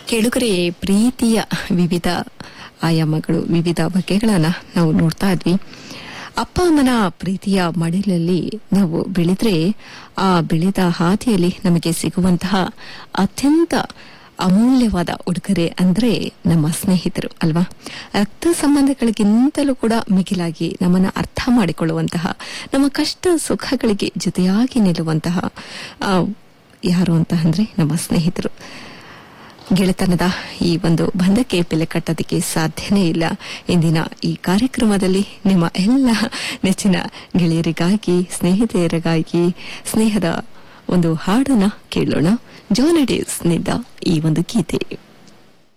ಕೆಳಗರೆ ಪ್ರೀತಿಯ ವಿವಿಧ ಆಯಾಮಗಳು, ವಿವಿಧ ಬಗೆಗಳನ್ನ ನಾವು ನೋಡ್ತಾ ಇದ್ವಿ. ಅಪ್ಪ ಅಮ್ಮನ ಪ್ರೀತಿಯ ಮಡಿಲಲ್ಲಿ ನಾವು ಬೆಳೆದ್ರೆ ಆ ಬೆಳೆದ ಹಾದಿಯಲ್ಲಿ ನಮಗೆ ಸಿಗುವಂತಹ ಅತ್ಯಂತ ಅಮೂಲ್ಯವಾದ ಉಡುಗೊರೆ ಅಂದ್ರೆ ನಮ್ಮ ಸ್ನೇಹಿತರು ಅಲ್ವಾ. ರಕ್ತ ಸಂಬಂಧಗಳಿಗಿಂತಲೂ ಕೂಡ ಮಿಗಿಲಾಗಿ ನಮ್ಮನ್ನ ಅರ್ಥ ಮಾಡಿಕೊಳ್ಳುವಂತಹ, ನಮ್ಮ ಕಷ್ಟ ಸುಖಗಳಿಗೆ ಜೊತೆಯಾಗಿ ನಿಲ್ಲುವಂತಹ ಯಾರು ಅಂತ ಅಂದ್ರೆ ನಮ್ಮ ಸ್ನೇಹಿತರು. ಗೆಳೆತನದ ಈ ಒಂದು ಬಂಧಕ್ಕೆ ಬೆಲೆ ಕಟ್ಟೋದಕ್ಕೆ ಸಾಧ್ಯನೇ ಇಲ್ಲ. ಇಂದಿನ ಈ ಕಾರ್ಯಕ್ರಮದಲ್ಲಿ ನಿಮ್ಮ ಎಲ್ಲ ನೆಚ್ಚಿನ ಗೆಳೆಯರಿಗಾಗಿ, ಸ್ನೇಹಿತೆಯರಿಗಾಗಿ ಸ್ನೇಹದ ಒಂದು ಹಾಡನ್ನ ಕೇಳೋಣ. ಜಾನ್ ಡೇಸ್ ನಿಂದ ಈ ಒಂದು ಗೀತೆ.